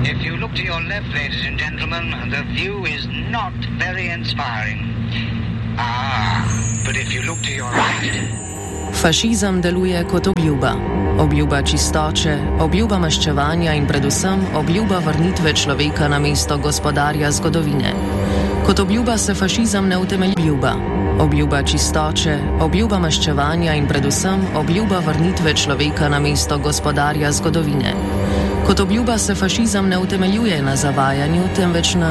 If you look to your left, ladies and gentlemen, the view is not very inspiring. But if you look to your right... Fašizem deluje kot obljuba. Obljuba čistoče, obljuba maščevanja in predvsem obljuba vrnitve človeka na mesto gospodarja zgodovine. Kot obljuba se fašizem ne utemelji obljuba. Obljuba čistoče, obljuba maščevanja in predvsem obljuba vrnitve človeka na mesto gospodarja zgodovine. Kot obljuba se fašizem ne utemeljuje na zavajanju, temveč na